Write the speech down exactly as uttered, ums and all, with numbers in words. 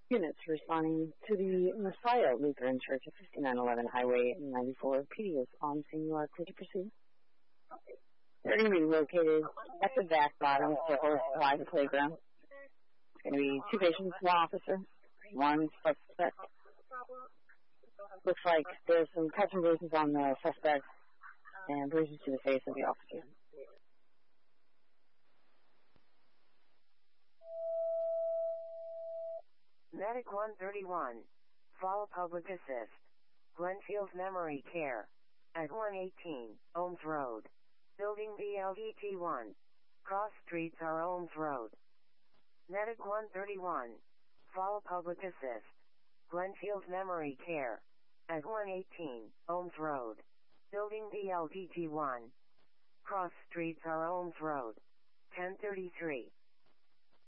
Units responding to the Messiah Lutheran Church at fifty-nine eleven Highway ninety-four. P D is on scene. You are clear to proceed. They're going to be located at the back bottom circle by the playground. It's going to be two patients, one officer, one suspect. Looks like there's some cuts and bruises on the suspect and bruises to the face of the officer. Medic one thirty-one. Follow public assist. Glenfield's Memory Care. At one eighteen, Ohms Road. Building B L D T one. Cross streets are Ohms Road. Medic one thirty-one. Follow public assist. Glenfield's Memory Care. At one eighteen, Ohms Road. Building B L D T one. Cross streets are Ohms Road. ten thirty-three.